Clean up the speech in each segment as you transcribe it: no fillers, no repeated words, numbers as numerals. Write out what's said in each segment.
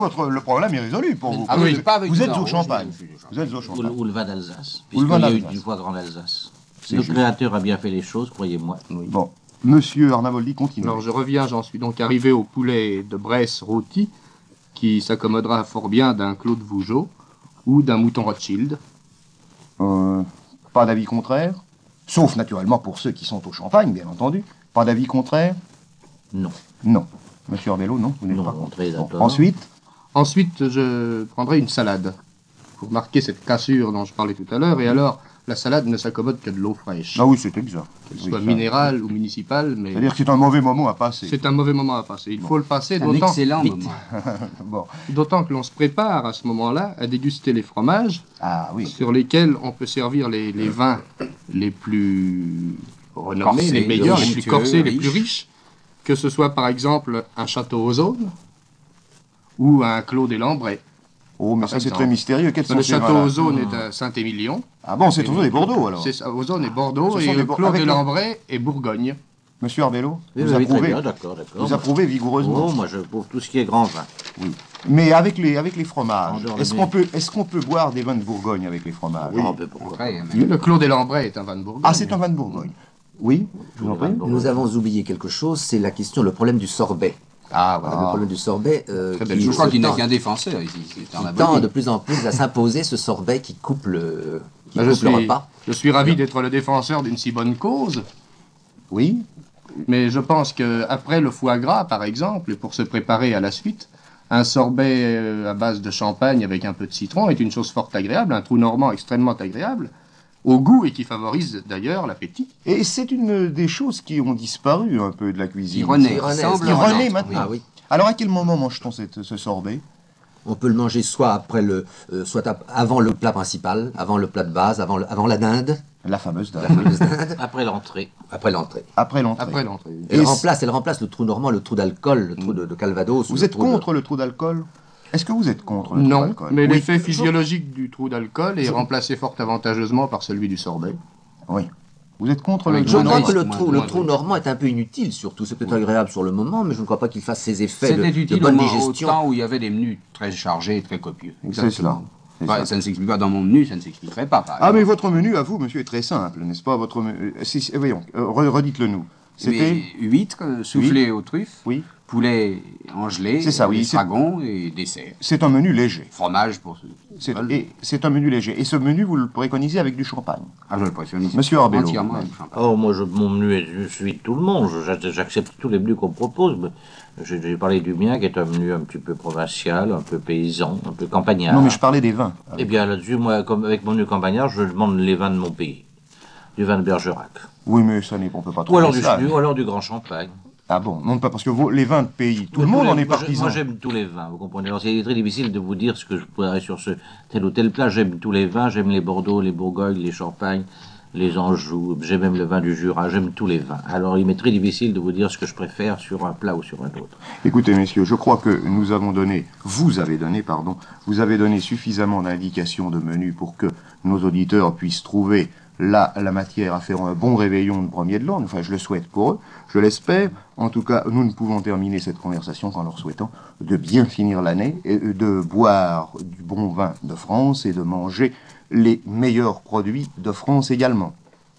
Le problème est résolu pour vous. Ah oui, pas avec Vous êtes du au vin Champagne. rouge, Vous êtes au Champagne. Ou le vin d'Alsace. Ou le Puisqu'il vin y a eu d'Alsace. du foie gras d'Alsace. C'est Le juste. créateur a bien fait les choses, croyez-moi. Oui. Bon, monsieur Arnaboldi, continue. Alors je reviens, j'en suis donc arrivé au poulet de Bresse rôti, qui s'accommodera fort bien d'un Claude Vougeot ou d'un mouton Rothschild. Pas d'avis contraire. Sauf naturellement pour ceux qui sont au Champagne, bien entendu. Pas d'avis contraire. Non. Non. Monsieur Arbello, non, vous n'êtes Non, pas contre. très Bon. d'accord. Ensuite, je prendrai une salade pour marquer cette cassure dont je parlais tout à l'heure. Et alors, la salade ne s'accommode que de l'eau fraîche, Ah oui, c'est exact. qu'elle Oui, soit ça. minérale ou municipale, mais C'est-à-dire que c'est un mauvais moment à passer. c'est un mauvais moment à passer. Il faut le passer, Un excellent vite. moment. Bon. d'autant que l'on se prépare à ce moment-là à déguster les fromages Ah oui. sur lesquels on peut servir les vins les plus renommés, Corsés, les meilleurs, les plus onctueux, corsés, les riches. plus riches, que ce soit par exemple un château aux Aunes ou un Clos des Lambrais. Oh, mais Par ça c'est exemple. très mystérieux. Quels sont Le ces château vins-là aux Aunes est à Saint-Émilion. Ah bon, c'est toujours des Bordeaux alors. C'est ça, aux Aunes et Bordeaux, Ce sont et des le Bor- Clos avec des le- Lambrais et Bourgogne. Monsieur Arbello, Oui, vous oui, très approuvez, bien, d'accord. vous approuvez vigoureusement. Oh, moi, je prouve tout ce qui est grand vin. Oui. Mais avec les fromages, En dehors est-ce de qu'on peut boire des vins de Bourgogne avec les fromages Oh, ben, pourquoi pas. Après, mais- Le Clos des Lambrais est un vin de Bourgogne. Ah, c'est un vin de Bourgogne. Oui, je vous en prie. Nous avons oublié quelque chose, c'est la question, le problème du sorbet. Ah, voilà. Le problème du sorbet Très belle qui, chose. Je crois qu'il n'a tend- qu'un défenseur ici. C'est un qui tend de abonné. plus en plus à s'imposer ce sorbet qui coupe le, Ben, le repas. je suis ravi d'être le défenseur d'une si bonne cause, Oui. mais je pense qu'après le foie gras, par exemple, et pour se préparer à la suite, un sorbet à base de champagne avec un peu de citron est une chose fort agréable, un trou normand extrêmement agréable, au goût et qui favorise d'ailleurs l'appétit. Et c'est une des choses qui ont disparu un peu de la cuisine. Qui renaît. Qui renaît, semble Qui renaît renaître. maintenant. Ah oui. Alors à quel moment mange-t-on ce sorbet? On peut le manger soit après avant le plat principal, avant le plat de base, avant la dinde, La fameuse dinde. la fameuse dinde, Après l'entrée. après l'entrée. Après l'entrée. Après l'entrée. Et elle remplace le trou normand, le trou d'alcool, le trou de Calvados. Vous le êtes trou de- contre le trou d'alcool? Est-ce que vous êtes contre le trou Non, d'alcool? mais Oui. l'effet physiologique du trou d'alcool est remplacé fort avantageusement par celui du sorbet. Oui. Vous êtes contre le Avec Je trou Non, crois non, que c'est le trou normand est un peu inutile, surtout. C'est peut-être agréable sur le moment, mais je ne crois pas qu'il fasse ses effets C'était de utile bonne au digestion. temps où il y avait des menus très chargés et très copieux. C'est cela. C'est Enfin, ça. ça ne s'explique pas dans mon menu, ça ne s'expliquerait pas. par Ah, mais exemple. votre menu à vous, monsieur, est très simple, n'est-ce pas? Votre menu... voyons, redites-le nous. C'était... Mais huîtres, soufflé aux truffes, Oui. poulet angelé, C'est ça, oui, c'est- estragon et dessert. C'est un menu léger. Fromage pour ceux qui C'est veulent. et c'est un menu léger. Et ce menu, vous le préconisez avec du champagne. Ah, je le préconise. Monsieur Arbello. Entièrement avec du champagne. Oh, moi, mon menu est, je suis tout le monde. J'accepte tous les menus qu'on me propose. Mais j'ai parlé du mien, qui est un menu un petit peu provincial, un peu paysan, un peu campagnard. Non, mais je parlais des vins. Eh bien, là-dessus, moi, comme avec mon menu campagnard, je demande les vins de mon pays. Du vin de Bergerac. Oui, mais ça n'est, on peut pas Ou trouver alors ça. ou alors du Grand Champagne. Ah bon, non pas parce que les vins de pays, tout le Mais monde tous en les- est moi, partisan. Moi, j'aime tous les vins, vous comprenez. Alors, c'est très difficile de vous dire ce que je pourrais sur ce tel ou tel plat. J'aime tous les vins, j'aime les Bordeaux, les Bourgognes, les Champagnes, les Anjou, j'aime même le vin du Jura, j'aime tous les vins. Alors, il m'est très difficile de vous dire ce que je préfère sur un plat ou sur un autre. Écoutez, messieurs, je crois que vous avez donné suffisamment d'indications de menu pour que nos auditeurs puissent trouver la matière à faire un bon réveillon de premier de l'an. Enfin, je le souhaite pour eux, je l'espère. En tout cas, nous ne pouvons terminer cette conversation qu'en leur souhaitant de bien finir l'année, et de boire du bon vin de France et de manger les meilleurs produits de France également.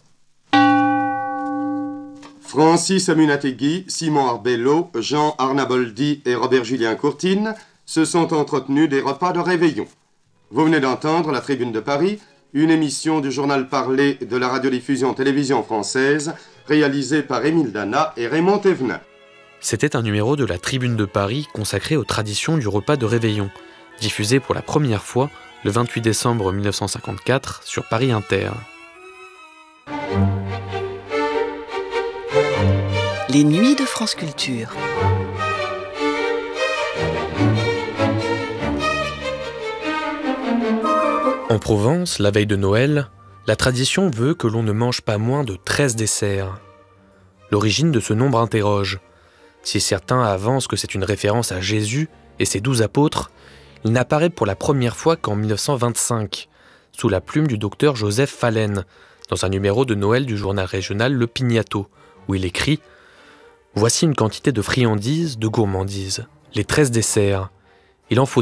Francis Amunategui, Simon Arbello, Jean Arnaboldi et Robert-Julien Courtine se sont entretenus des repas de réveillon. Vous venez d'entendre La Tribune de Paris, une émission du journal parlé de la radiodiffusion télévision française, réalisée par Émile Dana et Raymond Thévenin. C'était un numéro de la Tribune de Paris consacré aux traditions du repas de réveillon, diffusé pour la première fois le 28 décembre 1954 sur Paris Inter. Les nuits de France Culture. En Provence, la veille de Noël, la tradition veut que l'on ne mange pas moins de 13 desserts. L'origine de ce nombre interroge. Si certains avancent que c'est une référence à Jésus et ses 12 apôtres, il n'apparaît pour la première fois qu'en 1925, sous la plume du docteur Joseph Fallen, dans un numéro de Noël du journal régional Le Pignato, où il écrit « Voici une quantité de friandises, de gourmandises, les 13 desserts, Il en faut